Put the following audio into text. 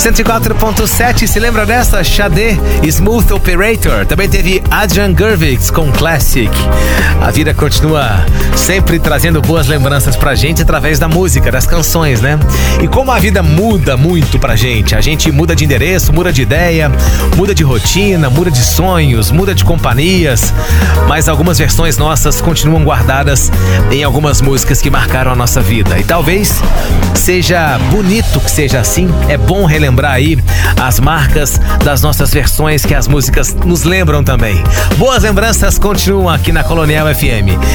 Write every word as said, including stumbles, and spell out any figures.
cento e quatro ponto sete, se lembra dessa? Sade, Smooth Operator. Também teve Adrian Gervix com Classic. A vida continua sempre trazendo boas lembranças pra gente através da música, das canções, né? E como a vida muda muito pra gente, a gente muda de endereço, muda de ideia, muda de rotina, muda de sonhos, muda de companhias, mas algumas versões nossas continuam guardadas em algumas músicas que marcaram a nossa vida. E talvez seja bonito que seja assim, é bom relembrar aí as marcas das nossas versões que as músicas nos lembram também. Boas lembranças continuam aqui na Colonial F M.